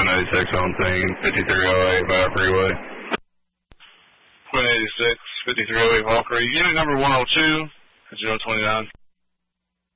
186 on scene, 5308 Valley Freeway. 186, 5308 Valkyrie. Unit number 102, 029.